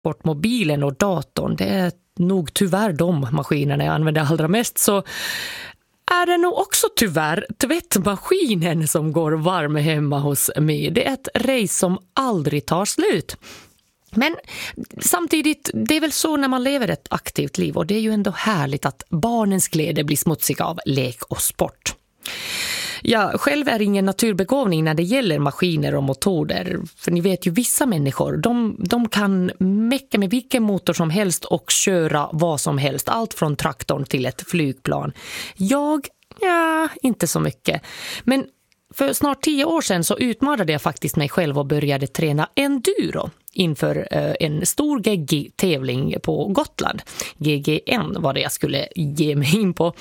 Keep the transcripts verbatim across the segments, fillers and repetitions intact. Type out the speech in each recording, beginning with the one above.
bort mobilen och datorn, det är nog tyvärr de maskinerna jag använder allra mest, så är det nog också tyvärr tvättmaskinen som går varm hemma hos mig. Det är ett race som aldrig tar slut. Men samtidigt, det är väl så när man lever ett aktivt liv, och det är ju ändå härligt att barnens glädje blir smutsig av lek och sport. Jag själv är ingen naturbegåvning när det gäller maskiner och motorer. För ni vet ju, vissa människor, de, de kan mecka med vilken motor som helst och köra vad som helst. Allt från traktorn till ett flygplan. Jag, ja, inte så mycket. Men för snart tio år sedan så utmanade jag faktiskt mig själv och började träna enduro inför eh, en stor geggig tävling på Gotland. G G N var det jag skulle ge mig in på.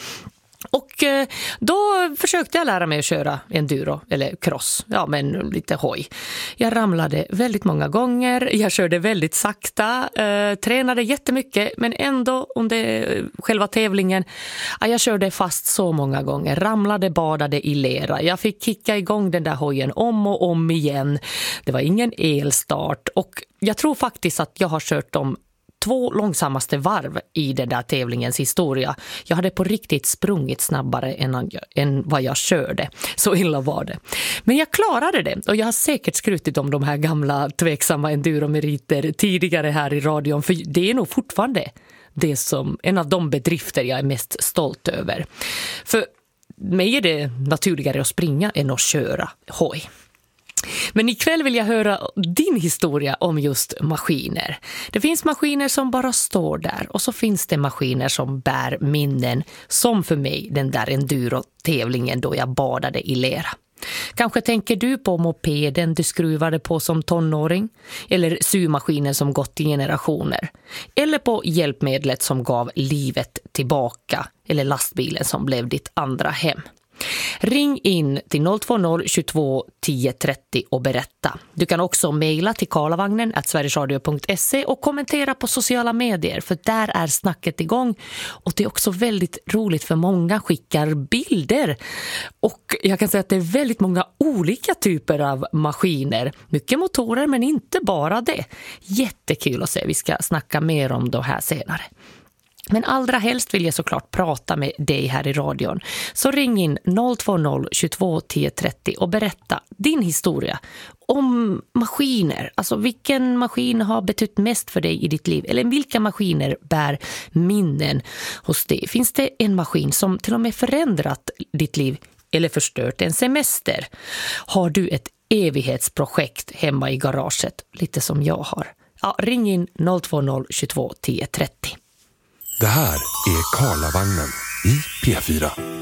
Och eh, då försökte jag lära mig att köra enduro eller cross, ja men lite hoj. Jag ramlade väldigt många gånger, jag körde väldigt sakta, eh, tränade jättemycket, men ändå under själva tävlingen, ja, jag körde fast så många gånger, ramlade, badade i lera. Jag fick kicka igång den där hojen om och om igen. Det var ingen elstart, och jag tror faktiskt att jag har kört dem två långsammaste varv i den där tävlingens historia. Jag hade på riktigt sprungit snabbare än, än vad jag körde. Så illa var det. Men jag klarade det, och jag har säkert skrutit om de här gamla tveksamma enduromeriter tidigare här i radion, för det är nog fortfarande det som en av de bedrifter jag är mest stolt över. För mig är det naturligare att springa än att köra hoj. Men ikväll vill jag höra din historia om just maskiner. Det finns maskiner som bara står där, och så finns det maskiner som bär minnen, som för mig den där enduro-tävlingen då jag badade i lera. Kanske tänker du på mopeden du skruvade på som tonåring, eller symaskinen som gått i generationer, eller på hjälpmedlet som gav livet tillbaka, eller lastbilen som blev ditt andra hem. Ring in till noll två noll tjugotvå tio trettio och berätta. Du kan också mejla till karlavagnen at sverigesradio punkt se och kommentera på sociala medier, för där är snacket igång. Och det är också väldigt roligt, för många skickar bilder. Och jag kan säga att det är väldigt många olika typer av maskiner. Mycket motorer, men inte bara det. Jättekul att se. Vi ska snacka mer om det här senare. Men allra helst vill jag såklart prata med dig här i radion. Så ring in noll två noll tjugotvå tio trettio och berätta din historia om maskiner. Alltså vilken maskin har betytt mest för dig i ditt liv? Eller vilka maskiner bär minnen hos dig? Finns det en maskin som till och med förändrat ditt liv eller förstört en semester? Har du ett evighetsprojekt hemma i garaget, lite som jag har? Ja, ring in noll två noll tjugotvå tio trettio. Det här är Karlavagnen i P fyra.